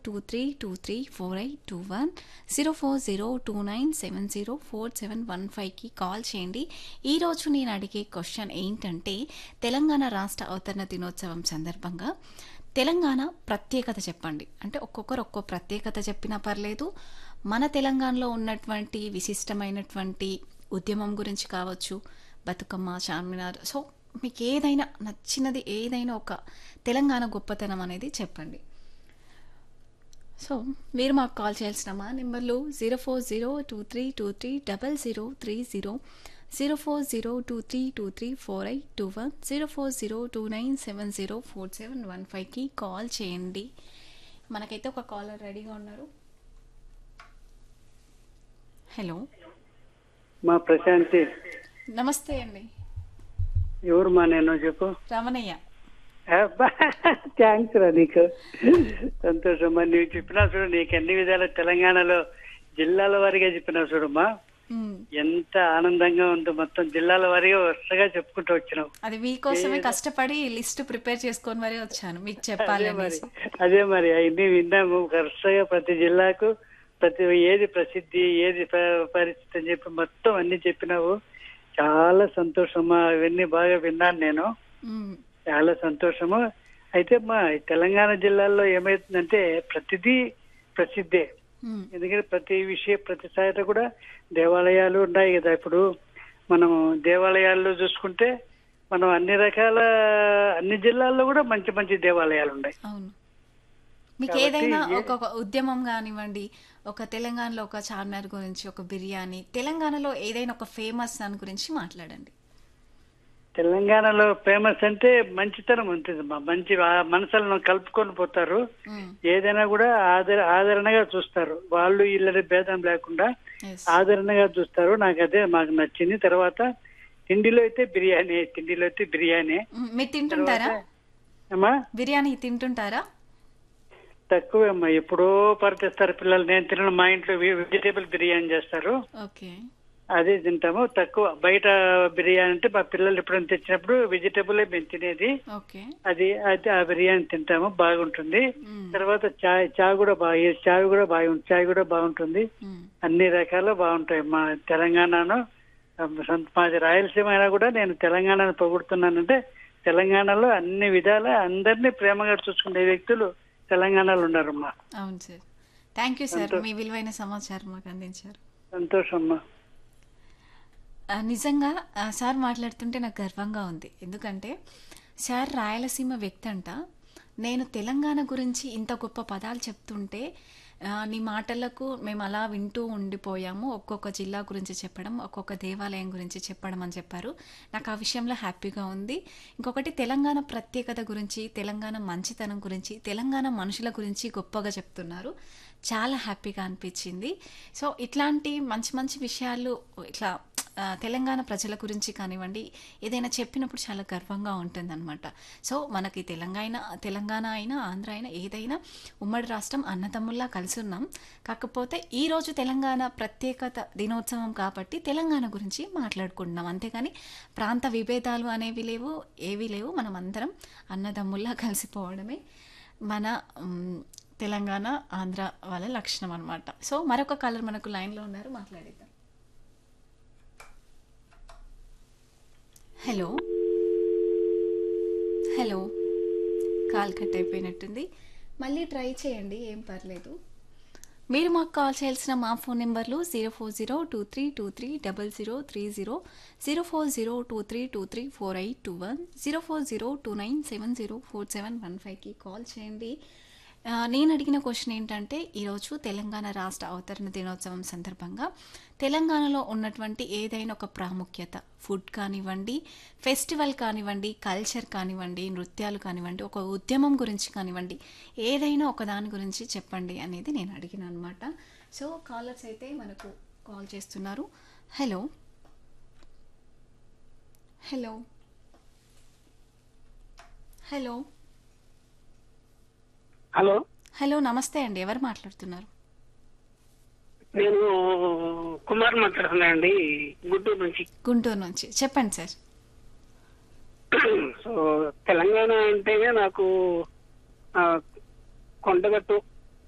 04023234821 04029704715కి call చేయండి. ఈరోజు నేను అడిగే క్వశ్చన్ ఏంటంటే తెలంగాణ రాష్ట్ర అవతరణ దినోత్సవం సందర్భంగా తెలంగాణ ప్రత్యేకత చెప్పండి. అంటే ఒక్కొక్కరు ఒక్కో ప్రత్యేకత చెప్పినా పర్లేదు. మన తెలంగాణలో ఉన్నటువంటి విశిష్టమైనటువంటి ఉద్యమం గురించి కావచ్చు, బతుకమ్మ, చార్మినార్. సో మీకు ఏదైనా నచ్చినది ఏదైనా ఒక తెలంగాణ గొప్పతనం అనేది చెప్పండి. సో మీరు మాకు కాల్ చేయాల్సిన మా నెంబర్లు 04023230030, 04023234821, 04029704715కి కాల్ చేయండి. మనకైతే ఒక కాలర్ రెడీగా ఉన్నారు. హలో, మా ప్రశాంతి. నమస్తే అండి. ఎవరు మా నేను చెప్పు. రమణయ్య. థ్యాంక్స్ రా, నీకు సంతోషమ్మా. నువ్వు చెప్పినా చూడు, నీకు అన్ని విధాల తెలంగాణలో జిల్లాల వారిగా చెప్పినావు చూడమ్మా, ఎంత ఆనందంగా ఉందో. మొత్తం జిల్లాల వారిగా వరుసగా చెప్పుకుంటూ వచ్చినావు. అది మీకోసమే కష్టపడి లిస్ట్ ప్రిపేర్ చేసుకొని మరీ వచ్చాను మీకు చెప్పాలి. అదే మరి అవన్నీ విన్నాము. వరుసగా ప్రతి జిల్లాకు ప్రతి ఏది ప్రసిద్ధి, ఏది పరిస్థితి అని చెప్పి మొత్తం అన్ని చెప్పినావు. చాలా సంతోషమా, ఇవన్నీ బాగా విన్నాను నేను. చాలా సంతోషము. అయితే మా తెలంగాణ జిల్లాల్లో ఏమైతుందంటే ప్రతిదీ ప్రసిద్ధే. ఎందుకంటే ప్రతి విషయం ప్రతిసారి కూడా దేవాలయాలు ఉన్నాయి కదా. ఇప్పుడు మనం దేవాలయాల్లో చూసుకుంటే మనం అన్ని రకాల అన్ని జిల్లాల్లో కూడా మంచి మంచి దేవాలయాలు ఉన్నాయి. అవును. మీకు ఏదైనా ఒక ఉద్యమం కానివ్వండి, ఒక తెలంగాణలో ఒక చార్మినార్ గురించి, ఒక బిర్యానీ, తెలంగాణలో ఏదైనా ఒక ఫేమస్ దాని గురించి మాట్లాడండి. తెలంగాణలో ఫేమస్ అంటే మంచితనం ఉంటుంది. మంచి మనసులను కలుపుకొని పోతారు. ఏదైనా కూడా ఆదరణగా చూస్తారు. వాళ్ళు ఇళ్ళని భేదం లేకుండా ఆదరణగా చూస్తారు. నాకు అదే మాకు నచ్చింది. తర్వాత తిండిలో అయితే బిర్యానీ. మీరు తింటుంటారా? అమ్మా, బిర్యానీ తింటుంటారా? తక్కువే అమ్మా, ఎప్పుడో పరిచేస్తారు పిల్లలు. నేను తినను. మా ఇంట్లో వెజిటేబుల్ బిర్యానీ చేస్తారు. ఓకే, అదే తింటాము. తక్కువ బయట బిర్యానీ అంటే మా పిల్లలు ఎప్పుడైనా తెచ్చినప్పుడు వెజిటేబులే మేము తినేది. అది అయితే ఆ బిర్యానీ తింటాము, బాగుంటుంది. తర్వాత చాయ్ కూడా బాగుంటుంది. అన్ని రకాలు బాగుంటాయి మా తెలంగాణను. మాది రాయలసీమ అయినా కూడా నేను తెలంగాణను పొగుడుతున్నానంటే తెలంగాణలో అన్ని విధాల అందరినీ ప్రేమగా చూసుకునే వ్యక్తులు తెలంగాణలో ఉన్నారమ్మా. అవును సార్, థ్యాంక్ యూ సార్, మీ విలువైన సమాచారం మాకు అందించారు. సంతోషమ్మా. నిజంగా సార్ మాట్లాడుతుంటే నాకు గర్వంగా ఉంది. ఎందుకంటే సార్ రాయలసీమ వ్యక్తి అంట. నేను తెలంగాణ గురించి ఇంత గొప్ప పదాలు చెప్తుంటే నీ మాటలకు మేము అలా వింటూ ఉండిపోయాము. ఒక్కొక్క జిల్లా గురించి చెప్పడం, ఒక్కొక్క దేవాలయం గురించి చెప్పడం అని చెప్పారు. నాకు ఆ విషయంలో హ్యాపీగా ఉంది. ఇంకొకటి తెలంగాణ ప్రత్యేకత గురించి, తెలంగాణ మంచితనం గురించి, తెలంగాణ మనుషుల గురించి గొప్పగా చెప్తున్నారు. చాలా హ్యాపీగా అనిపించింది. సో ఇట్లాంటి మంచి మంచి విషయాలు ఇట్లా తెలంగాణ ప్రజల గురించి కానివ్వండి ఏదైనా చెప్పినప్పుడు చాలా గర్వంగా ఉంటుందన్నమాట. సో మనకి తెలంగాణ అయినా ఆంధ్ర అయినా ఏదైనా ఉమ్మడి రాష్ట్రం, అన్నదమ్ముల్లా కలిసి ఉన్నాం. కాకపోతే ఈరోజు తెలంగాణ ప్రత్యేకత దినోత్సవం కాబట్టి తెలంగాణ గురించి మాట్లాడుకుంటున్నాం. అంతేగాని ప్రాంత విభేదాలు అనేవి లేవు, ఏవీ లేవు. మనం అందరం అన్నదమ్ముల్లా కలిసిపోవడమే మన తెలంగాణ ఆంధ్ర వాళ్ళ లక్షణం అనమాట. సో మరొక కాలర్ మనకు లైన్లో ఉన్నారు, మాట్లాడేద్దాం. హలో, కాల్ కట్ అయిపోయినట్టుంది. మళ్ళీ ట్రై చేయండి, ఏం పర్లేదు. మీరు మాకు కాల్ చేయాల్సిన మా ఫోన్ నెంబర్లు 04023230030, 04023234821, 04029704715కి కాల్ చేయండి. నేను అడిగిన క్వశ్చన్ ఏంటంటే ఈరోజు తెలంగాణ రాష్ట్ర అవతరణ దినోత్సవం సందర్భంగా తెలంగాణలో ఉన్నటువంటి ఏదైనా ఒక ప్రాముఖ్యత, ఫుడ్ కానివ్వండి, ఫెస్టివల్ కానివ్వండి, కల్చర్ కానివ్వండి, నృత్యాలు కానివ్వండి, ఒక ఉద్యమం గురించి కానివ్వండి, ఏదైనా ఒక దాని గురించి చెప్పండి అనేది నేను అడిగిన అనమాట. సో కాలర్స్ అయితే మనకు కాల్ చేస్తున్నారు. హలో, నమస్తే అండి. ఎవరు మాట్లాడుతున్నారు? నేను కుమార్ మాట్లాడుతున్నానండి, గుంటూరు నుంచి. చెప్పండి సార్. సో తెలంగాణ అంటేనే నాకు కొండగట్టు,